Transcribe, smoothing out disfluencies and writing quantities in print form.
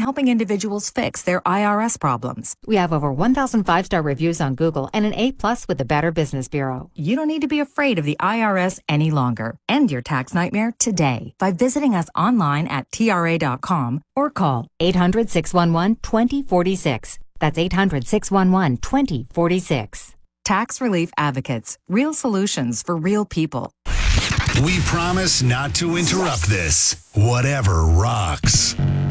helping individuals fix their IRS problems. We have over 1,000 five-star reviews on Google and an A+ with the Better Business Bureau. You don't need to be afraid of the IRS any longer. End your tax nightmare today by visiting us online at TRA.com or call 800-611-2046. That's 800-611-2046. Tax Relief Advocates. Real solutions for real people. We promise not to interrupt this. Whatever rocks.